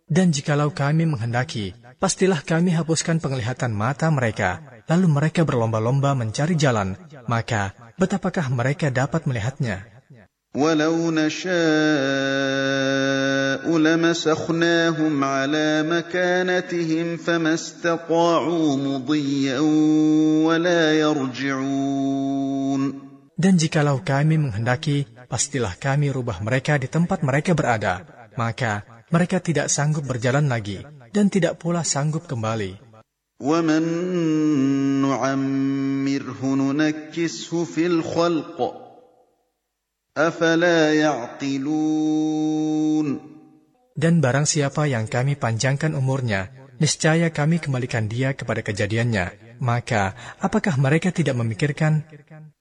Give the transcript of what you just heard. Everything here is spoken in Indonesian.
Dan jikalau kami menghendaki, pastilah kami hapuskan penglihatan mata mereka, lalu mereka berlomba-lomba mencari jalan, maka betapakah mereka dapat melihatnya? وَلَوْ نَشَاءُ لَمَسَخْنَاهُمْ عَلَى مَكَانَتِهِمْ فَمَا اسْتَطَاعُوا مُضِيًّا وَلَا يَرْجِعُونَ. Dan jikalau kami menghendaki, pastilah kami rubah mereka di tempat mereka berada, maka mereka tidak sanggup berjalan lagi, dan tidak pula sanggup kembali. وَمَن نُّعَمِّرْهُ نُنَكِّسْهُ فِي الْخَلْقِ أَفَلَا يَعْقِلُونَ. Dan barang siapa yang kami panjangkan umurnya, niscaya kami kembalikan dia kepada kejadiannya, maka apakah mereka tidak memikirkan?